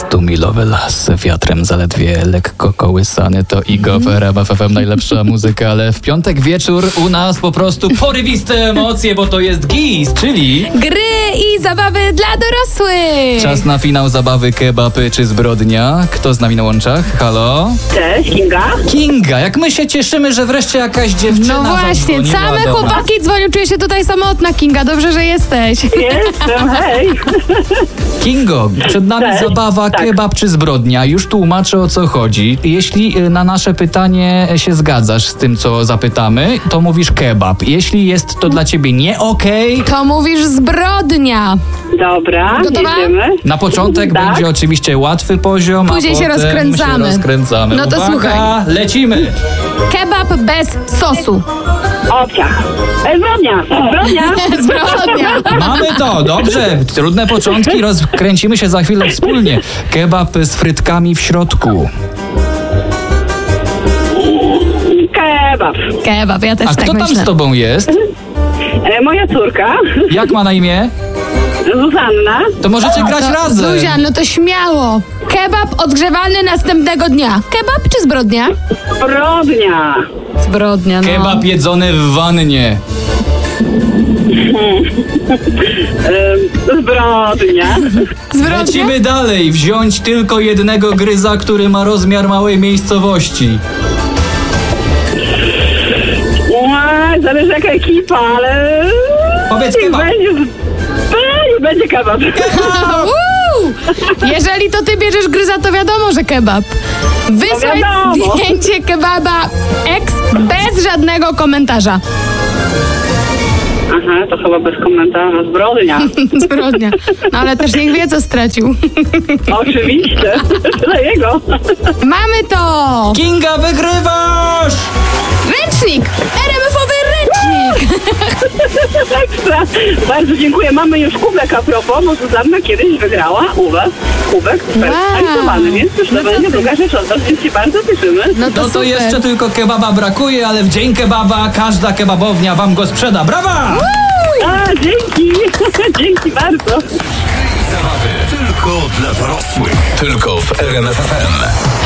Stumilowy las, wiatrem zaledwie lekko kołysany. To Igo w RMF FM, najlepsza muzyka, ale w piątek wieczór u nas po prostu porywiste emocje, bo to jest GIS, czyli... Gry i zabawy dla dorosłych. Czas na finał zabawy kebab czy zbrodnia. Kto z nami na łączach? Halo? Cześć, Kinga. Kinga, jak my się cieszymy, że wreszcie jakaś dziewczyna No właśnie, zadzwoniła same do nas. chłopaki dzwonią, czuję się tutaj samotna, Kinga, dobrze, że jesteś. Jestem, hej. Kingo, przed nami Cześć. zabawa Tak. kebab czy zbrodnia. Już tłumaczę, o co chodzi. Jeśli na nasze pytanie się zgadzasz z tym, co zapytamy, to mówisz kebab. Jeśli jest to dla ciebie nie okej, To mówisz zbrodnia. Dobra, Gotowa? jedziemy. na początek Tak. będzie oczywiście łatwy poziom, Później a się potem rozkręcamy. się rozkręcamy. No to Uwaga, słuchaj. lecimy. Kebab bez sosu. Obciach. Zbrodnia. Zbrodnia. Mamy to, dobrze. Trudne początki, rozkręcimy się za chwilę wspólnie. Kebab z frytkami w środku. Kebab. Kebab, ja też A tak kto tam myślę. z tobą jest? Moja córka, Jak ma na imię? Zuzanna. To możecie grać razem. Zuzia, no to śmiało. Kebab odgrzewany następnego dnia. Kebab czy zbrodnia? Zbrodnia. Zbrodnia, no. Kebab jedzony w wannie. Zbrodnia. Zbrodnia? Lecimy dalej. Wziąć tylko jednego gryza, który ma rozmiar małej miejscowości. Zależy jaka ekipa, ale... Powiedz kebab. Będzie kebab. Uuu! Jeżeli to ty bierzesz gryza, to wiadomo, że kebab. Wysłać wiadomo. zdjęcie kebaba ex bez żadnego komentarza. Aha, to chyba bez komentarza. Zbrodnia. Zbrodnia. No ale też niech wie, co stracił. Oczywiście. Dla jego. Mamy to! Kinga, wygrywasz! Ręcznik! RMF-owy ręcznik! Ekstra. Bardzo dziękuję. Mamy już kubek a propos, bo Zuzanna kiedyś wygrała u was kubek personalizowany, więc już to No co będzie ty? druga rzecz od was, więc się bardzo cieszymy. No to No to super. jeszcze tylko kebaba brakuje, ale w dzień kebaba każda kebabownia wam go sprzeda. Brawa! A, dzięki. Dzięki bardzo. Zabawy tylko dla dorosłych. Tylko w RMF FM.